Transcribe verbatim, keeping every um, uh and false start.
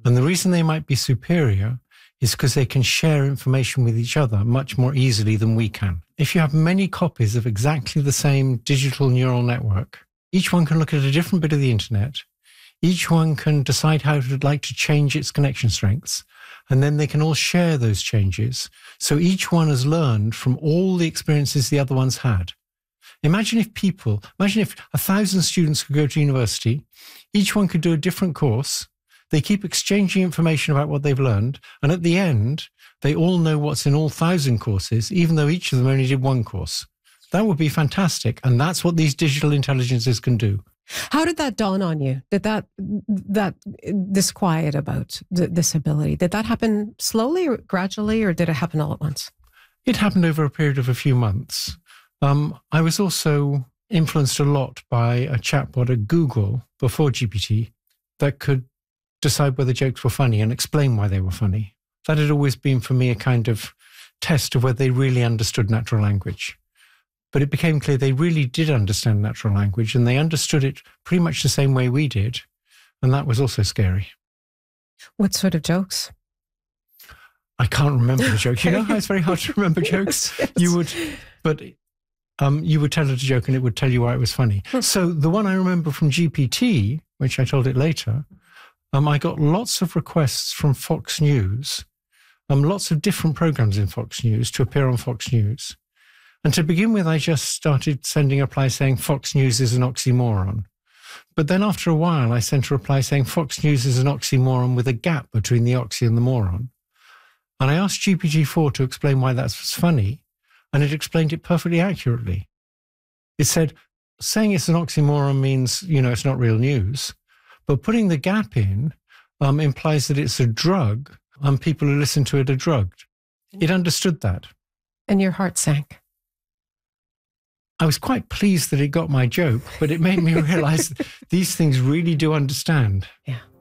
And the reason they might be superior is because they can share information with each other much more easily than we can. If you have many copies of exactly the same digital neural network, each one can look at a different bit of the internet. Each one can decide how it would like to change its connection strengths, and then they can all share those changes. So each one has learned from all the experiences the other ones had. Imagine if people, imagine if a thousand students could go to university, each one could do a different course. They keep exchanging information about what they've learned, and at the end, they all know what's in all thousand courses, even though each of them only did one course. That would be fantastic, and that's what these digital intelligences can do. How did that dawn on you? Did that, that disquiet about th- this ability, did that happen slowly or gradually, or did it happen all at once? It happened over a period of a few months. Um, I was also influenced a lot by a chatbot at Google before G P T that could decide whether jokes were funny and explain why they were funny. That had always been for me a kind of test of whether they really understood natural language. But it became clear they really did understand natural language, and they understood it pretty much the same way we did. And that was also scary. What sort of jokes? I can't remember the joke. You know how it's very hard to remember jokes? Yes. You would, but um, you would tell it a joke and it would tell you why it was funny. So the one I remember from G P T, which I told it later, um, I got lots of requests from Fox News, um, lots of different programs in Fox News to appear on Fox News. And to begin with, I just started sending a reply saying Fox News is an oxymoron. But then after a while, I sent a reply saying Fox News is an oxymoron with a gap between the oxy and the moron. And I asked G P T four to explain why that was funny, and it explained it perfectly accurately. It said, saying it's an oxymoron means, you know, it's not real news, but putting the gap in um, implies that it's a drug, and people who listen to it are drugged. It understood that. And your heart sank. I was quite pleased that it got my joke, but it made me realize these things really do understand. Yeah.